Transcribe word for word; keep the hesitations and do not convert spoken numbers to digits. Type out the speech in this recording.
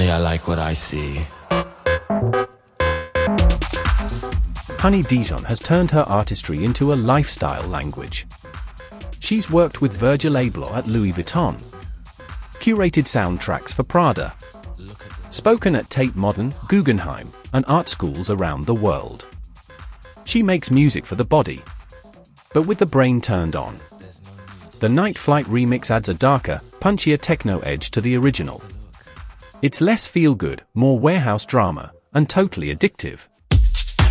Honey, I like what I see. Honey Dijon has turned her artistry into a lifestyle language. She's worked with Virgil Abloh at Louis Vuitton, curated soundtracks for Prada, spoken at Tate Modern, Guggenheim, and art schools around the world. She makes music for the body, but with the brain turned on. The Night Flight remix adds a darker, punchier techno edge to the original. It's less feel-good, more warehouse drama, and totally addictive.